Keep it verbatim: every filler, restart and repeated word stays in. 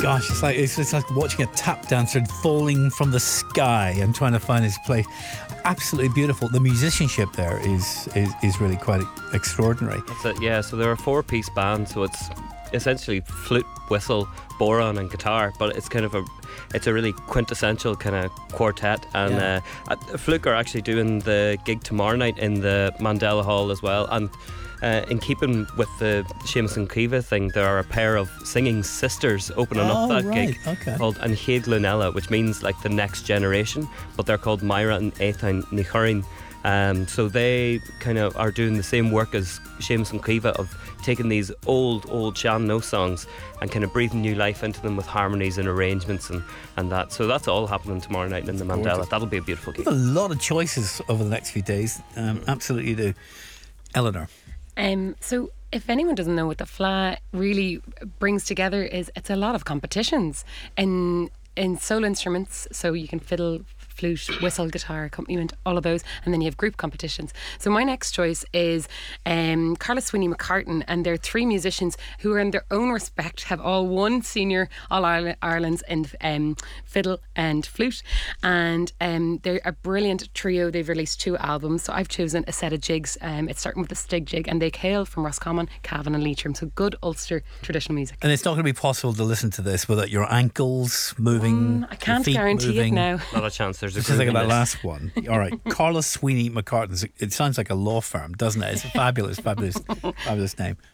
gosh, it's like it's, it's like watching a tap dancer falling from the sky and trying to find his place. Absolutely beautiful. The musicianship there is is, is really quite extraordinary. That's it, yeah. So they're a four-piece band, so it's essentially flute, whistle, boron and guitar, but it's kind of a it's a really quintessential kind of quartet. And Yeah. uh, Fluke are actually doing the gig tomorrow night in the Mandela Hall as well. And uh, in keeping with the Seamus and Kiva thing, there are a pair of singing sisters opening Oh, up that right, gig okay. called Anhid Glunella, which means like the next generation, but they're called Myra and Eithain Nichurin. Um, so they kind of are doing the same work as Seamus and Kiva of taking these old, old Sean No songs and kind of breathing new life into them with harmonies and arrangements and, and that. So that's all happening tomorrow night in the Mandela. Gorgeous. That'll be a beautiful gig. A lot of choices over the next few days. Um, absolutely do. Eleanor. Um, so if anyone doesn't know what the F L A really brings together, is it's a lot of competitions in in solo instruments. So you can fiddle, flute, whistle, guitar, accompaniment, all of those, and then you have group competitions. So my next choice is um, Carla Sweeney McCartan, and they're three musicians who are in their own respect have all won senior All Ireland's in um, fiddle and flute, and um, they're a brilliant trio. They've released two albums, so I've chosen a set of jigs. Um, it's starting with the Stig jig, and they hail from Roscommon, Cavan and Leitrim, so good Ulster traditional music. And it's not going to be possible to listen to this without your ankles moving. Mm, I can't feet guarantee moving. it now. Not a chance. There's a Just like groovy that list. last one. All right, Carla Sweeney McCartan. It sounds like a law firm, doesn't it? It's a fabulous, fabulous, fabulous name.